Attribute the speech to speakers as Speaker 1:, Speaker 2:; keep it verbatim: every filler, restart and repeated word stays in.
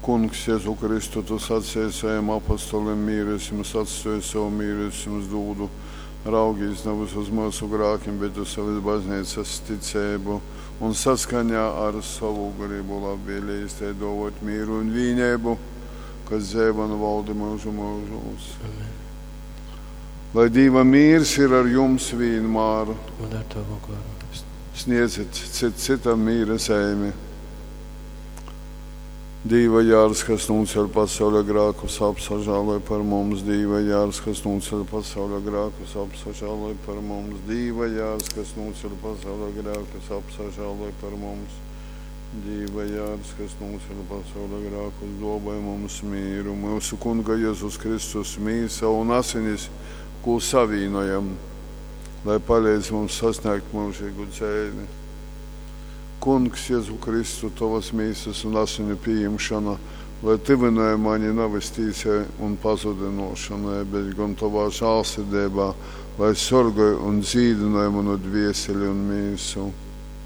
Speaker 1: Kungs, Jēzu Kristu, tu sacīji saviem apostoliem mīrēsim, atstāji savu mīrēsim uz dūdu. Raugīs nevis uz mūsu grākiem, bet uz savas baznīcas ticību un saskaņā ar savu gribu labvēlīs te dovot mīru un vienību, kas dzīvo un valda mūsu mūžos. Lai Dieva mīrs ir ar jums vienmēr.
Speaker 2: Un ar tavu garu.
Speaker 1: Sniedziet cit, citam mīra sēmi. Dieva jārs, kas nūceļ pasaules grēkus, apsažāloj par mums. Dieva jārs, kas nūceļ pasaules grēkus, apsažāloj par mums. Dieva jārs, kas nūceļ pasaules grēkus, apsažāloj par mums. Dieva jārs, kas nūceļ pasaules grēkus, dāvāj mums mīru. Mūsu Kunga Jēzus Kristus mīsa un asinis, ko savīnojam, lai palīdz mums sasniegt mūžīgu dzīvi. Kungs, Jēzu Kristu, tavas mīsas un asiņu pieņemšana, lai tuvināja mani navestīsē un pazudinošanai, bet gan tavā žālsirdībā, lai sorgoja un dzīdināja manu dvieseli un mīsu.